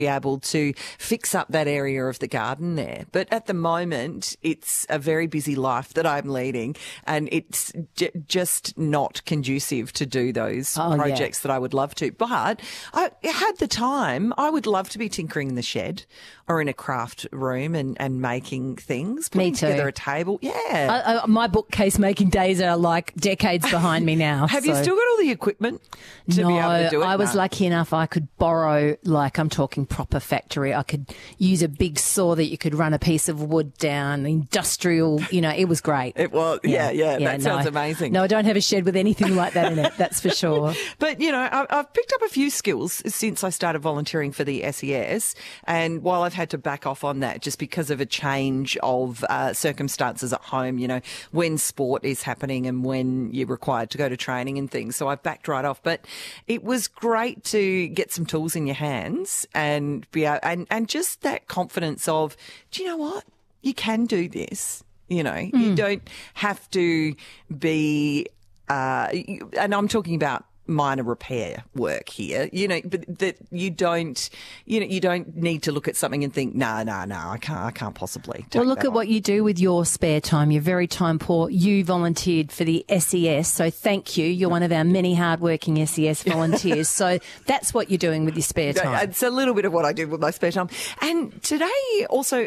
be able to fix up that area of the garden there. But at the moment, it's a very busy life that I'm leading, and it's just not conducive to do those projects that I would love to. But I had the time. I would love to be tinkering in the shed or in a craft room and making things, putting together a table. Yeah. My bookcase making days are like decades behind me now. Have you still got all the equipment to be able to do it? I was lucky enough I could borrow, like I'm talking proper factory. I could use a big saw that you could run a piece of wood down, industrial, it was great. It was, yeah, that sounds amazing. No, I don't have a shed with anything like that in it, that's for sure. But, I've picked up a few skills since I started volunteering for the SES, and while I've had to back off on that just because of a change of circumstances at home, when sport is happening and when you're required to go to training and things, so I've backed right off. But it was great to get some tools in your hands and be able, and just that confidence of, do you know what? You can do this. You don't have to be, and I'm talking about minor repair work here, but that you don't need to look at something and think, no, I can't possibly. Well, look at what you do with your spare time. You're very time poor. You volunteered for the SES, so thank you. You're one of our many hardworking SES volunteers. So that's what you're doing with your spare time. It's a little bit of what I do with my spare time. And today also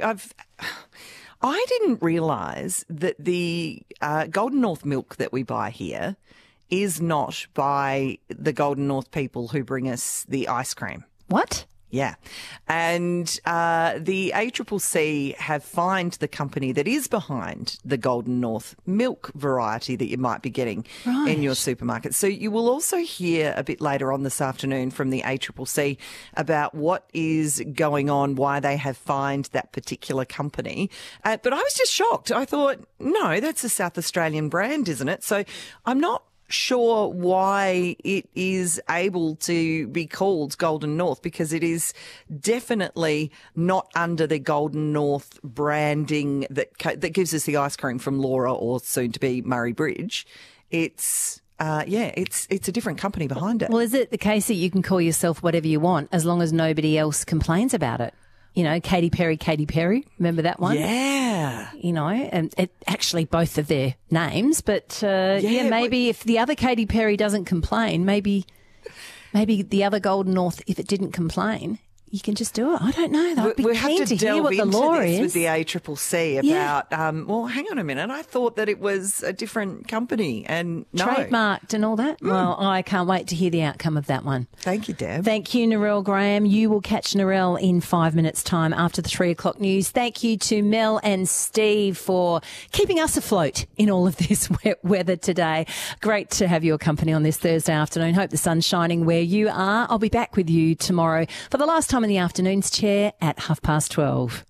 I didn't realise that the Golden North milk that we buy here is not by the Golden North people who bring us the ice cream. What? Yeah. And the ACCC have fined the company that is behind the Golden North milk variety that you might be getting in your supermarket. So you will also hear a bit later on this afternoon from the ACCC about what is going on, why they have fined that particular company. But I was just shocked. I thought, no, that's a South Australian brand, isn't it? So I'm not sure why it is able to be called Golden North, because it is definitely not under the Golden North branding that gives us the ice cream from Laura or soon to be Murray Bridge. It's a different company behind it. Well, is it the case that you can call yourself whatever you want as long as nobody else complains about it? Katy Perry, remember that one? Yeah. And it actually both of their names, but maybe if the other Katy Perry doesn't complain, maybe the other Golden North, if it didn't complain, you can just do it. I don't know. I'd be keen to hear what the law is. With the ACCC about, hang on a minute. I thought that it was a different company and no. Trademarked and all that. Well, I can't wait to hear the outcome of that one. Thank you, Deb. Thank you, Narelle Graham. You will catch Narelle in 5 minutes' time after the 3 o'clock news. Thank you to Mel and Steve for keeping us afloat in all of this wet weather today. Great to have your company on this Thursday afternoon. Hope the sun's shining where you are. I'll be back with you tomorrow for the last time in the afternoon's chair at 12:30.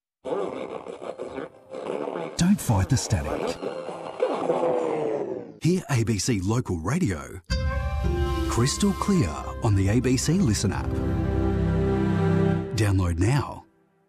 Don't fight the static. Hear ABC Local Radio crystal clear on the ABC Listen app. Download now.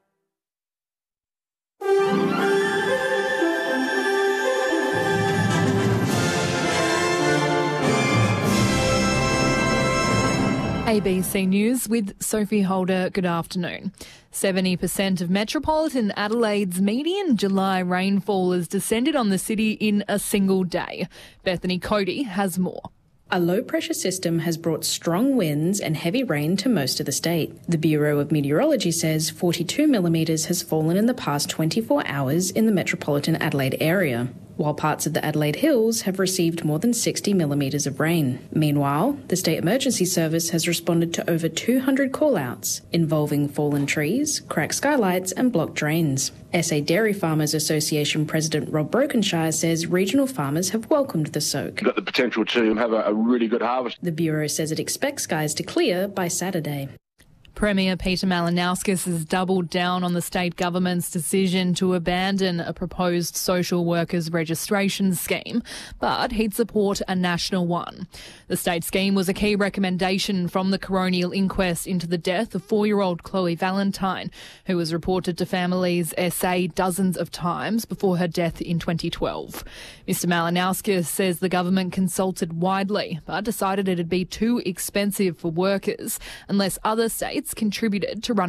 ABC News with Sophie Holder. Good afternoon. 70% of metropolitan Adelaide's median July rainfall has descended on the city in a single day. Bethany Cody has more. A low-pressure system has brought strong winds and heavy rain to most of the state. The Bureau of Meteorology says 42 millimetres has fallen in the past 24 hours in the metropolitan Adelaide area, while parts of the Adelaide Hills have received more than 60 millimetres of rain. Meanwhile, the State Emergency Service has responded to over 200 call-outs involving fallen trees, cracked skylights and blocked drains. SA Dairy Farmers Association President Rob Brokenshire says regional farmers have welcomed the soak. Got the potential to have a really good harvest. The Bureau says it expects skies to clear by Saturday. Premier Peter Malinauskas has doubled down on the state government's decision to abandon a proposed social workers registration scheme, but he'd support a national one. The state scheme was a key recommendation from the coronial inquest into the death of 4-year-old Chloe Valentine, who was reported to Families SA dozens of times before her death in 2012. Mr Malinauskas says the government consulted widely, but decided it'd be too expensive for workers unless other states contributed to running